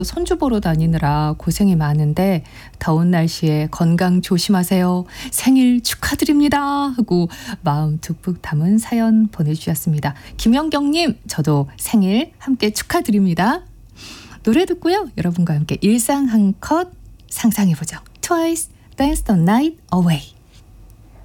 손주 보러 다니느라 고생이 많은데 더운 날씨에 건강 조심하세요. 생일 축하드립니다. 하고 마음 듬뿍 담은 사연 보내주셨습니다. 김영경님, 저도 생일 함께 축하드립니다. 노래 듣고요. 여러분과 함께 일상 한 컷 상상해보죠. 트와이스, Dance the Night Away.